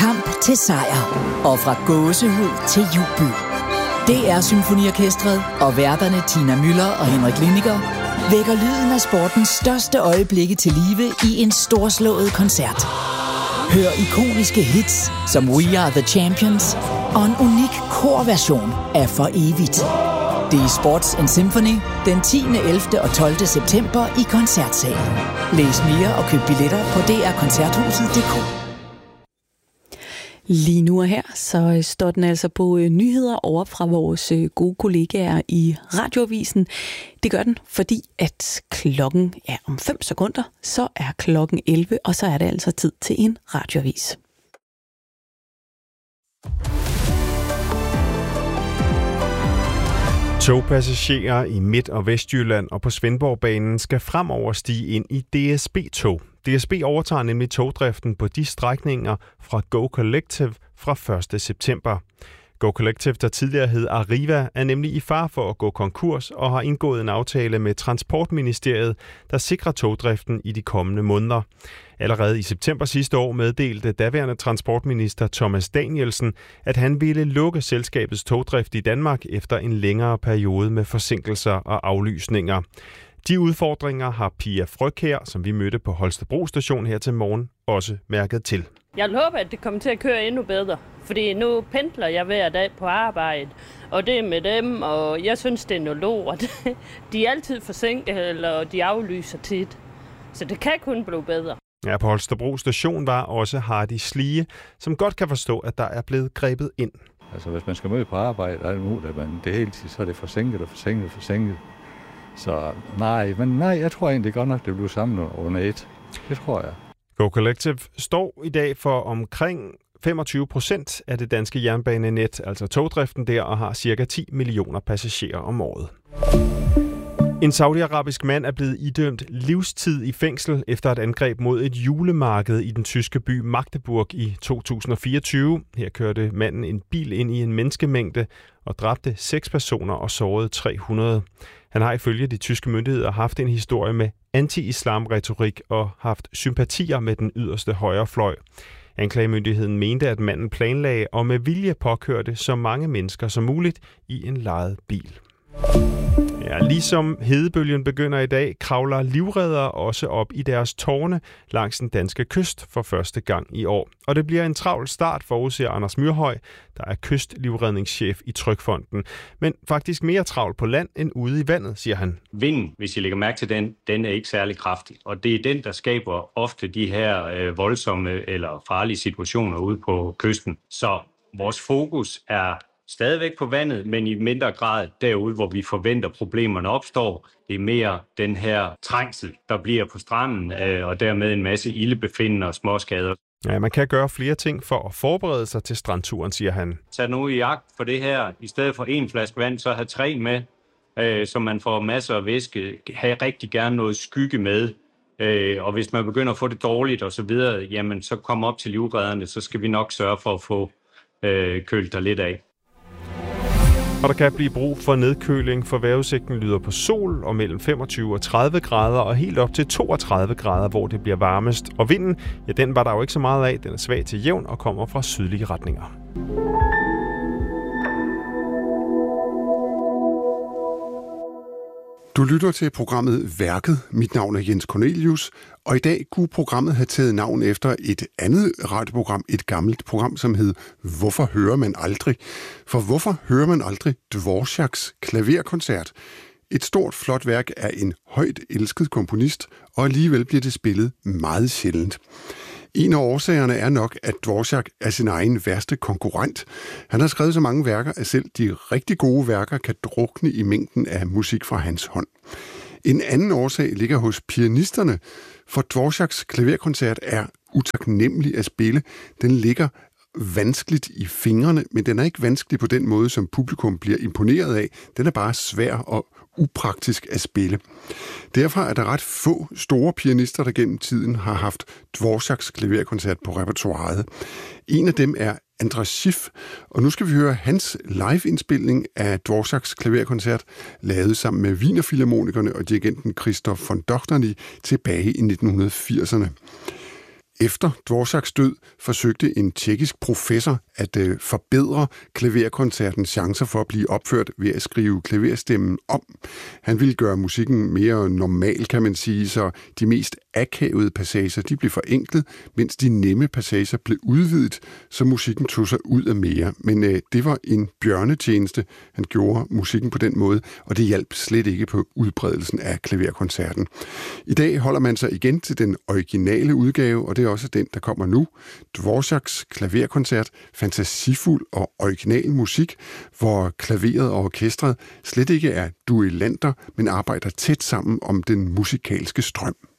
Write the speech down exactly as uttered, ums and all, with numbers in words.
kamp til sejr og fra gåsehud til jubel. D R Symfoniorkestret og værterne Tina Müller og Henrik Liniger vækker lyden af sportens største øjeblikke til live i en storslået koncert. Hør ikoniske hits som We Are The Champions og en unik korversion af For Evigt. Det er Sports and Symphony den tiende, ellevte og tolvte september i Koncertsalen. Læs mere og køb billetter på d r koncerthuset punktum d k. Lige nu og her, så står den altså på nyheder over fra vores gode kollegaer i Radioavisen. Det gør den, fordi at klokken er om fem sekunder, så er klokken elleve, og så er det altså tid til en radioavis. Togpassagerer i Midt- og Vestjylland og på Svendborgbanen skal fremover stige ind i D S B-tog. D S B overtager nemlig togdriften på de strækninger fra Go Collective fra første september. Go Collective, der tidligere hed Arriva, er nemlig i fare for at gå konkurs og har indgået en aftale med Transportministeriet, der sikrer togdriften i de kommende måneder. Allerede i september sidste år meddelte daværende transportminister Thomas Danielsen, at han ville lukke selskabets togdrift i Danmark efter en længere periode med forsinkelser og aflysninger. De udfordringer har Pia Frøkjær, som vi mødte på Holstebro station her til morgen, også mærket til. Jeg håber, at det kommer til at køre endnu bedre, fordi nu pendler jeg hver dag på arbejde, og det er med dem, og jeg synes, det er noget lort. De er altid forsinket, eller de aflyser tit, så det kan kun blive bedre. Ja, på Holstebro station var også Hardy Slige, som godt kan forstå, at der er blevet grebet ind. Altså, hvis man skal møde på arbejde, er det muligt, at man det hele tiden, så er det forsinket og forsinket og forsinket. Så nej, men nej, jeg tror egentlig godt nok, det bliver sammen under et. Det tror jeg. Go Collective står i dag for omkring femogtyve procent af det danske jernbanenet, altså togdriften der, og har cirka ti millioner passagerer om året. En saudiarabisk mand er blevet idømt livstid i fængsel efter et angreb mod et julemarked i den tyske by Magdeburg i to tusind og fireogtyve. Her kørte manden en bil ind i en menneskemængde og dræbte seks personer og sårede tre hundrede. Han har ifølge de tyske myndigheder haft en historie med anti-islam-retorik og haft sympatier med den yderste højrefløj. Anklagemyndigheden mente, at manden planlagde og med vilje påkørte så mange mennesker som muligt i en lejet bil. Ja, ligesom hedebølgen begynder i dag, kravler livreddere også op i deres tårne langs den danske kyst for første gang i år. Og det bliver en travl start, forudser Anders Myrhøj, der er kystlivredningschef i Trygfonden. Men faktisk mere travlt på land end ude i vandet, siger han. Vinden, hvis I lægger mærke til den, den er ikke særlig kraftig. Og det er den, der skaber ofte de her øh, voldsomme eller farlige situationer ude på kysten. Så vores fokus er stadigvæk på vandet, men i mindre grad derude, hvor vi forventer, problemerne opstår. Det er mere den her trængsel, der bliver på stranden, øh, og dermed en masse ildebefindende og småskader. Ja, man kan gøre flere ting for at forberede sig til strandturen, siger han. Tag nu i jagt for det her. I stedet for en flaske vand, så have tre med, øh, så man får masser af væske. Have rigtig gerne noget skygge med. Øh, og hvis man begynder at få det dårligt og så videre, jamen så kom op til livredderne, så skal vi nok sørge for at få øh, kølt der lidt af. Og der kan blive brug for nedkøling, for vejrudsigten lyder på sol og mellem femogtyve og tredive grader og helt op til toogtredive grader, hvor det bliver varmest. Og vinden, ja, den var der jo ikke så meget af. Den er svag til jævn og kommer fra sydlige retninger. Du lytter til programmet Værket. Mit navn er Jens Cornelius, og i dag kunne programmet have taget navn efter et andet radioprogram, et gammelt program, som hed Hvorfor hører man aldrig? For hvorfor hører man aldrig Dvoraks klaverkoncert? Et stort, flot værk af en højt elsket komponist, og alligevel bliver det spillet meget sjældent. En af årsagerne er nok, at Dvorak er sin egen værste konkurrent. Han har skrevet så mange værker, at selv de rigtig gode værker kan drukne i mængden af musik fra hans hånd. En anden årsag ligger hos pianisterne, for Dvoraks klaverkoncert er utaknemmelig at spille. Den ligger vanskeligt i fingrene, men den er ikke vanskelig på den måde, som publikum bliver imponeret af. Den er bare svær og upraktisk at spille. Derfor er der ret få store pianister, der gennem tiden har haft Dvoraks klaverkoncert på repertoiret. En af dem er Andras Schiff, og nu skal vi høre hans live-indspilning af Dvoraks klaverkoncert, lavet sammen med Wienerfilharmonikerne og dirigenten Christoph von Dochterney tilbage i nitten firserne. Efter Dvořáks død forsøgte en tjekkisk professor at øh, forbedre klaverkoncertens chancer for at blive opført ved at skrive klaverstemmen om. Han ville gøre musikken mere normal, kan man sige, så de mest akavede passager de blev forenklet, mens de nemme passager blev udvidet, så musikken tog sig ud af mere. Men øh, det var en bjørnetjeneste. Han gjorde musikken på den måde, og det hjalp slet ikke på udbredelsen af klaverkoncerten. I dag holder man sig igen til den originale udgave, og det er også den, der kommer nu. Dvořáks klaverkoncert, fantasifuld og original musik, hvor klaveret og orkestret slet ikke er duellanter, men arbejder tæt sammen om den musikalske strøm.